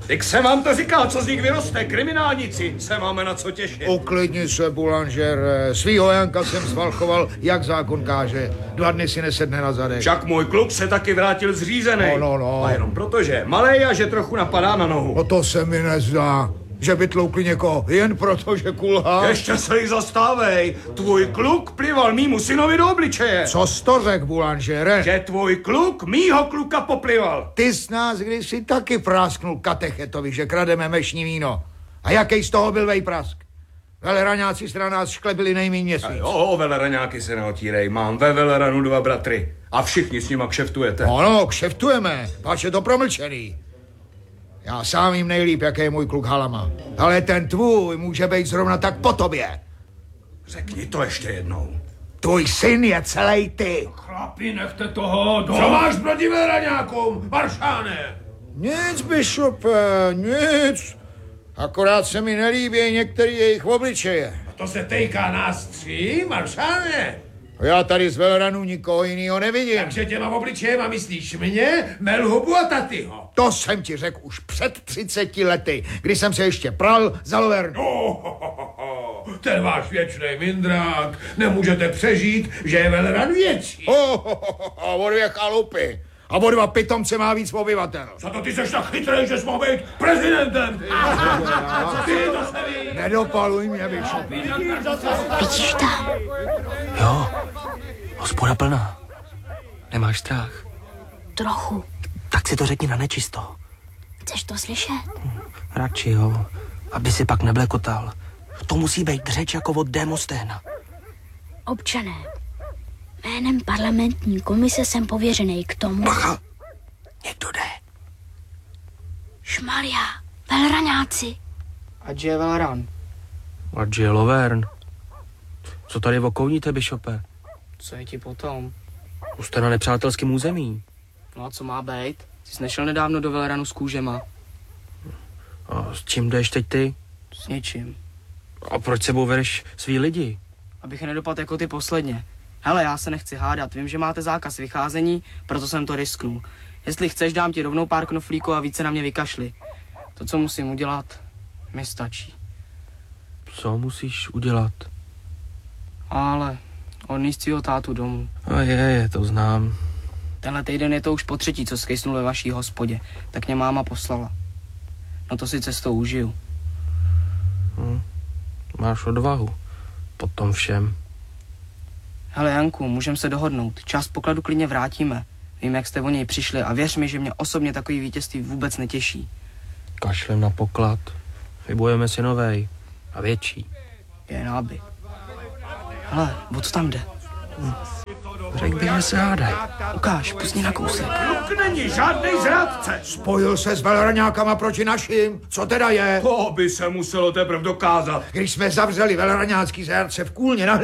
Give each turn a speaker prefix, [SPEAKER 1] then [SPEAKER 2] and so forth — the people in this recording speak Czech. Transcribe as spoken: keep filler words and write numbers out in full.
[SPEAKER 1] Tak jsem vám to říkal, co z nich vyroste. Kriminálníci se máme na co těšit.
[SPEAKER 2] Uklidni se, Boulanger. Svýho Janka jsem zvalchoval, jak zákon káže. Dva dny si nesedne na zadek.
[SPEAKER 1] Však můj kluk se taky vrátil zřízený.
[SPEAKER 2] No, no, no.
[SPEAKER 1] A jenom proto, že je malej a že trochu napadá na nohu.
[SPEAKER 2] No to se mi nezdá. Že by tloukli někoho jen proto, že kulhá.
[SPEAKER 1] Ještě se jí zastávej. Tvůj kluk plival mýmu synovi do obličeje.
[SPEAKER 2] Co jsi to řek, Boulangere?
[SPEAKER 1] Že tvůj kluk mýho kluka poplival.
[SPEAKER 2] Ty s nás kdysi taky prásknul katechetovi, že krademe mešní víno. A jaký z toho byl vejprask? Veleraňáci z nás šklebili nejmíň měsíc.
[SPEAKER 1] A jo, veleraňáky se neotírej. Mám ve veleranu dva bratry. A všichni s nima kšeftujete.
[SPEAKER 2] No, no, kšeftujeme. Pač je to promlčený. Já sám jim nejlíp, jaký je můj kluk Halama. Ale ten tvůj může být zrovna tak po tobě.
[SPEAKER 1] Řekni to ještě jednou.
[SPEAKER 2] Tvůj syn je celý ty.
[SPEAKER 3] Chlapi, nechte toho do...
[SPEAKER 4] Co máš proti veleraňákům, Maršáne?
[SPEAKER 2] Nic, bišope, nic. Akorát se mi nelíbí některý jejich obličeje.
[SPEAKER 4] A to se týká nás tří, Maršáne?
[SPEAKER 2] Já tady z veleranu nikoho jiného nevidím.
[SPEAKER 4] Takže těma obličejema myslíš mě, Melhubu a Tatyho?
[SPEAKER 2] To jsem ti řekl už před třiceti lety, kdy jsem se ještě pral za Lovernu.
[SPEAKER 4] Oh, ho, ho, ho. Ten váš věčnej mindrák, nemůžete přežít, že je veleran větší.
[SPEAKER 2] Oh, ho, ho, ho, a o dvě chalupy. A o dva pitomce má víc obyvatel.
[SPEAKER 4] Za to ty seš tak chytrý, že jsi mohl být prezidentem. Ty to se ví.
[SPEAKER 2] Nedopaluj mě, bišope.
[SPEAKER 5] Vidíš tam?
[SPEAKER 6] Jo, hospoda plná. Nemáš strach?
[SPEAKER 5] Trochu.
[SPEAKER 6] Tak si to řekni na nečisto.
[SPEAKER 5] Chceš to slyšet?
[SPEAKER 6] Radši jo, aby si pak neblekotal. To musí být řeč jako od Demosténa.
[SPEAKER 5] Občané, jménem parlamentní komise jsem pověřený k tomu...
[SPEAKER 6] Bacha, někdo jde.
[SPEAKER 5] Šmaria, velraňáci.
[SPEAKER 7] Ať je veleran.
[SPEAKER 6] Ať je Lovern. Co tady okouníte, bišope?
[SPEAKER 7] Co je ti potom?
[SPEAKER 6] Už jste na nepřátelském území.
[SPEAKER 7] No a co má být? Jsi nešel nedávno do veleranu s kůžema.
[SPEAKER 6] A s čím jdeš teď ty?
[SPEAKER 7] S něčím.
[SPEAKER 6] A proč sebou vedeš svý lidi?
[SPEAKER 7] Abych je nedopadl jako ty posledně. Hele, já se nechci hádat, vím, že máte zákaz vycházení, proto jsem to risknul. Jestli chceš, dám ti rovnou pár knoflíků a více na mě vykašli. To, co musím udělat, mi stačí.
[SPEAKER 6] Co musíš udělat?
[SPEAKER 7] Ale odníst svýho tátu domů.
[SPEAKER 6] A je, je, to znám.
[SPEAKER 7] Tenhle týden je to už po třetí, co skysnul ve vaší hospodě. Tak mě máma poslala. No to si cestou užiju.
[SPEAKER 6] Hm. Máš odvahu. Po tom všem.
[SPEAKER 7] Hele Janku, můžeme se dohodnout. Část pokladu klidně vrátíme. Vím, jak jste o něj přišli a věř mi, že mě osobně takový vítězství vůbec netěší.
[SPEAKER 6] Kašlem na poklad. Vybojeme si novej. A větší.
[SPEAKER 7] Jen aby. Hele, o co tam jde?
[SPEAKER 6] Hm. Řekl bych, že se hádaj.
[SPEAKER 7] Ukáž, pust mě na kousek.
[SPEAKER 1] Kluk není žádnej zrádce.
[SPEAKER 2] Spojil se s veleraňákama proti našim. Co teda je?
[SPEAKER 1] To by se muselo teprve dokázat.
[SPEAKER 2] Když jsme zavřeli veleraňácký zrádce v Kůlně na